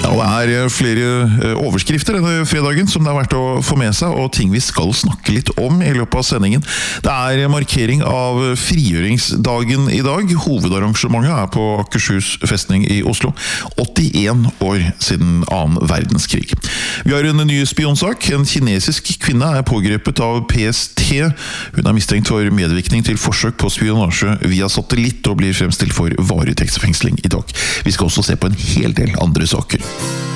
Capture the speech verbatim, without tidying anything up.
Ja, det er flere overskrifter denne fredagen som det er verdt å få med seg, og ting vi skal snakke litt om i løpet av sendingen. Det er markering av frigjøringsdagen i dag. Hovedarrangementet er på Akershus festning i Oslo. åttien år siden annen verdenskrig. Vi har en ny spionsak. En kinesisk kvinne er pågrepet av P S T. Hun er mistenkt for medvirkning til forsøk på spionasje via satellitt og blir fremstilt for varetektsfengsling i dag. Vi skal også se på en hel del andre saker.